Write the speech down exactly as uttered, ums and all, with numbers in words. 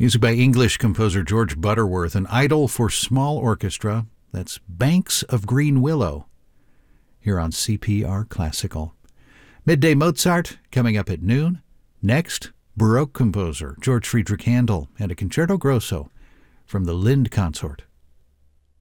Music by English composer George Butterworth, an idyll for small orchestra. That's Banks of Green Willow, here on C P R Classical. Midday Mozart coming up at noon. Next, Baroque composer George Friedrich Handel and a Concerto Grosso from the Lind Consort.